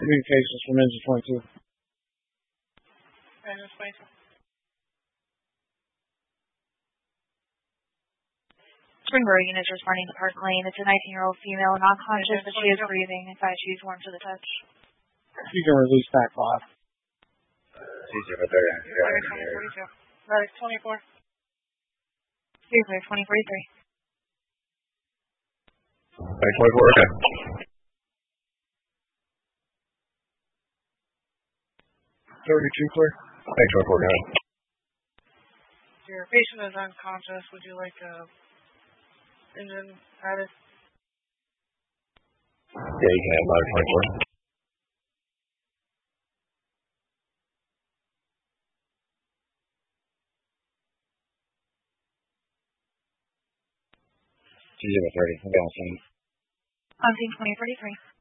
communications from engine 22. Engine 22. Springboro unit is responding to Park Lane. It's a 19-year-old female, not conscious, but she is breathing. In fact, she's warm to the touch. You can release back 5. C-030. Medic 24. Clear 2043. Medic 24, okay. 32 clear. Medic 24, go ahead. Your patient is unconscious. Would you like engine added? Yeah, you can have Medic 24. C-030, I'm on scene. On scene 2043.